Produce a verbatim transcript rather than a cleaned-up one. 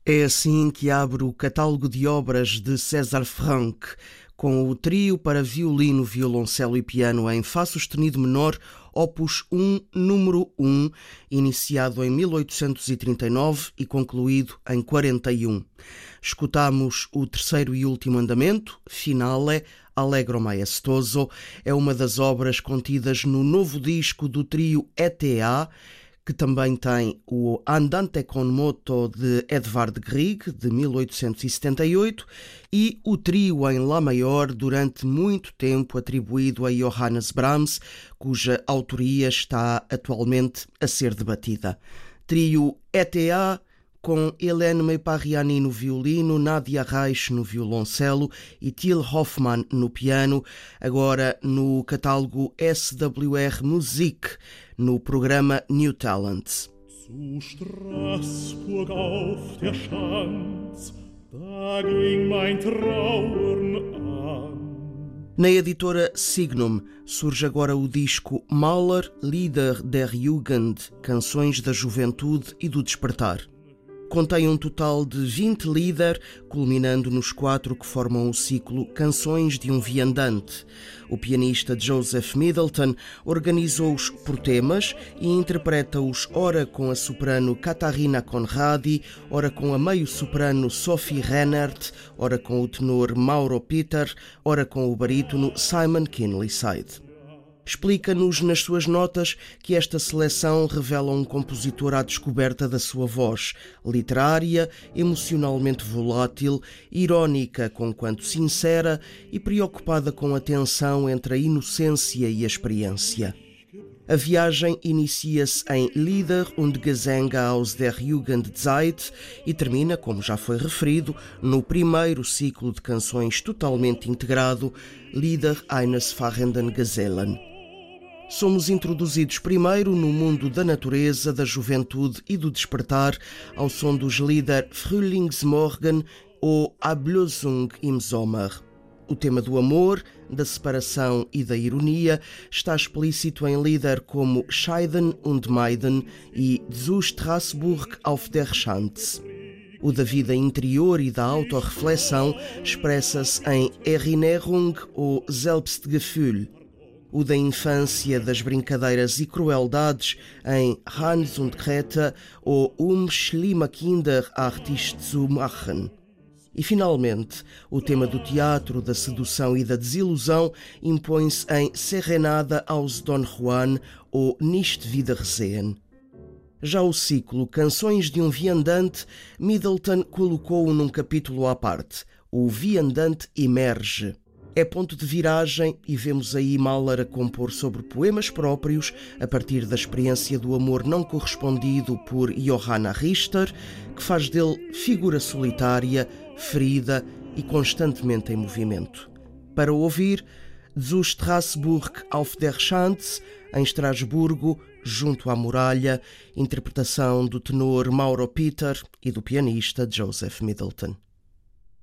É assim que abre o catálogo de obras de César Franck, com o trio para violino, violoncelo e piano em Fá sustenido menor, opus um, número um, iniciado em mil oitocentos e trinta e nove e concluído em quarenta e um. Escutamos o terceiro e último andamento, Finale, Allegro Maestoso. É uma das obras contidas no novo disco do trio E T A, que também tem o Andante con moto de Edvard Grieg, de mil oitocentos e setenta e oito, e o trio em Lá maior, durante muito tempo atribuído a Johannes Brahms, cuja autoria está atualmente a ser debatida. Trio E T A, com Hélène Meiparriani no violino, Nadia Reich no violoncelo e Till Hoffmann no piano, agora no catálogo S W R Musik, no programa New Talents. Zu Straßburg auf der Schanz, da ging mein Trauern an. Na editora Signum surge agora o disco Mahler, Lieder der Jugend, Canções da Juventude e do Despertar. Contém um total de vinte Lieder, culminando nos quatro que formam o ciclo Canções de um Viandante. O pianista Joseph Middleton organizou-os por temas e interpreta-os ora com a soprano Katharina Conradi, ora com a meio-soprano Sophie Rennert, ora com o tenor Mauro Peter, ora com o barítono Simon Kinley-Side. Explica-nos nas suas notas que esta seleção revela um compositor à descoberta da sua voz, literária, emocionalmente volátil, irónica conquanto sincera e preocupada com a tensão entre a inocência e a experiência. A viagem inicia-se em Lieder und Gesänge aus der Jugendzeit e termina, como já foi referido, no primeiro ciclo de canções totalmente integrado, Lieder eines fahrenden Gesellen. Somos introduzidos primeiro no mundo da natureza, da juventude e do despertar, ao som dos Lieder Frühlingsmorgen ou Ablösung im Sommer. O tema do amor, da separação e da ironia está explícito em Lieder como Scheiden und Meiden e Zu Straßburg auf der Schanz. O da vida interior e da autorreflexão expressa-se em Erinnerung ou Selbstgefühl. O da infância, das brincadeiras e crueldades em Hans und Greta ou Um schlimme Kinder artist zu machen. E, finalmente, o tema do teatro, da sedução e da desilusão impõe-se em Serenada aus Don Juan ou Nicht wiedersehen. Já o ciclo Canções de um Viandante, Middleton colocou-o num capítulo à parte. O Viandante emerge. É ponto de viragem e vemos aí Mahler a compor sobre poemas próprios a partir da experiência do amor não correspondido por Johanna Richter, que faz dele figura solitária, ferida e constantemente em movimento. Para ouvir, Zu Straßburg auf der Schanz, em Estrasburgo, junto à muralha, interpretação do tenor Mauro Peter e do pianista Joseph Middleton.